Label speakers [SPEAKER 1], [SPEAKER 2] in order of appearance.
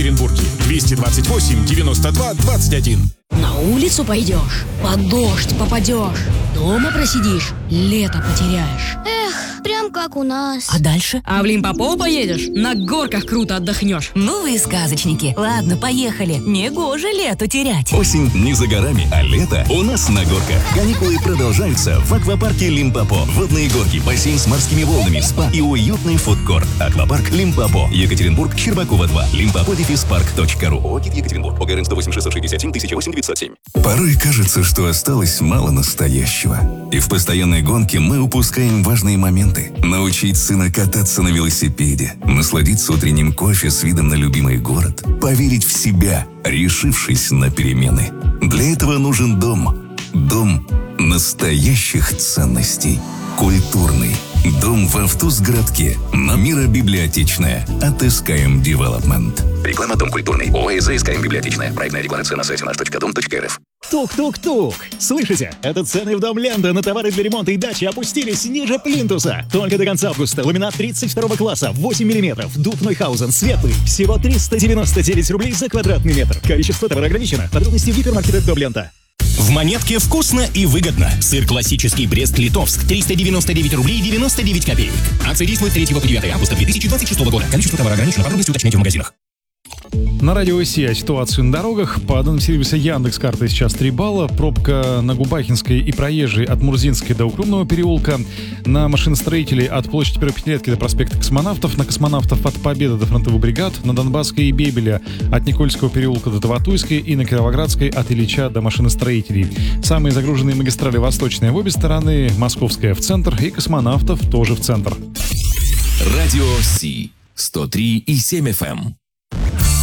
[SPEAKER 1] Екатеринбурге. 228 92 21.
[SPEAKER 2] На улицу пойдешь, под дождь попадешь, дома просидишь, лето потеряешь.
[SPEAKER 3] Эх, прям как у нас.
[SPEAKER 2] А дальше?
[SPEAKER 4] А в Лимпопо поедешь, на горках круто отдохнешь.
[SPEAKER 5] Ну вы сказочники. Ладно, поехали. Негоже лето терять.
[SPEAKER 6] Осень не за горами, а лето у нас на горках. Каникулы продолжаются в аквапарке Лимпопо. Водные горки, бассейн с морскими волнами, спа и уютный фудкорт. Аквапарк Лимпопо. Екатеринбург, Щербакова 2. Limpopo-park.ru. ОГИ Екатеринбург. ОГРН 108 667 1008 907. Порой кажется, что осталось мало настоящего. И в постоянной гонке мы упускаем важные моменты. Научить сына кататься на велосипеде, насладиться утренним кофе с видом на любимый город, поверить в себя, решившись на перемены. Для этого нужен дом. Дом настоящих ценностей. Культурный. Дом в Автузгородке. На Мира-библиотечная. От SKM Development. Реклама «Дом культурный». ОАО SKM Библиотечная. Проектная декларация на сайте наш.дом.рф.
[SPEAKER 7] Тук-тук-тук! Слышите? Это цены в Дом Ленда на товары для ремонта и дачи опустились ниже плинтуса. Только до конца августа. Ламинат 32 класса, 8 мм. Дуб Нойхаузен, светлый. Всего 399 рублей за квадратный метр. Количество товара ограничено. Подробности в гипермаркетах Дом Лента.
[SPEAKER 8] В Монетке вкусно и выгодно. Сыр классический Брест-Литовск 399 рублей 99 копеек. Акция действует с 3 по 9 августа 2026 года. Количество товара ограничено. Подробности уточняйте в магазинах.
[SPEAKER 9] На радио Си о ситуации на дорогах. По данным сервиса Яндекс.Карты сейчас 3 балла. Пробка на Губахинской и Проезжей от Мурзинской до Укромного переулка. На машиностроителей от площади Первой Пятилетки до проспекта Космонавтов. На Космонавтов от Победы до Фронтовых бригад. На Донбасской и Бебеля от Никольского переулка до Таватуйской. И на Кировоградской от Ильича до машиностроителей. Самые загруженные магистрали восточные в обе стороны. Московская в центр и Космонавтов тоже в центр.
[SPEAKER 10] Радио Си 103,7 FM.